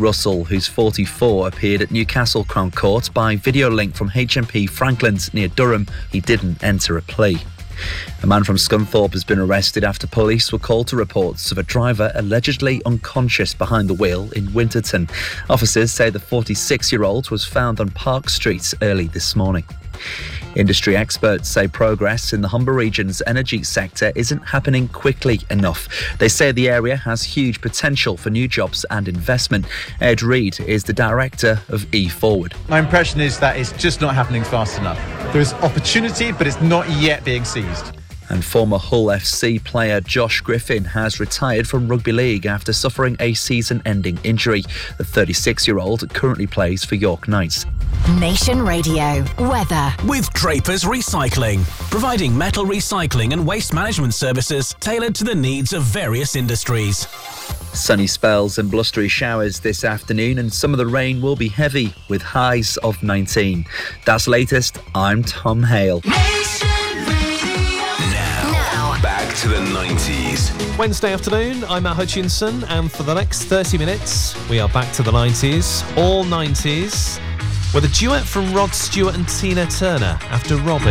Russell, who's 44, appeared at Newcastle Crown Court by video link from HMP Franklands near Durham. He didn't enter a plea. A man from Scunthorpe has been arrested after police were called to reports of a driver allegedly unconscious behind the wheel in Winterton. Officers say the 46-year-old was found on Park Street early this morning. Industry experts say progress in the Humber region's energy sector isn't happening quickly enough. They say the area has huge potential for new jobs and investment. Ed Reid is the director of eForward. My impression is that it's just not happening fast enough. There's opportunity, but it's not yet being seized. And former Hull FC player Josh Griffin has retired from rugby league after suffering a season-ending injury. The 36-year-old currently plays for York Knights. Nation Radio weather with Drapers Recycling, providing metal recycling and waste management services tailored to the needs of various industries. Sunny spells and blustery showers this afternoon, and some of the rain will be heavy with highs of 19. That's latest. I'm Tom Hale. Back to the 90s. Wednesday afternoon, I'm Matt Hutchinson, and for the next 30 minutes, we are back to the 90s, all 90s, with a duet from Rod Stewart and Tina Turner after Robbie.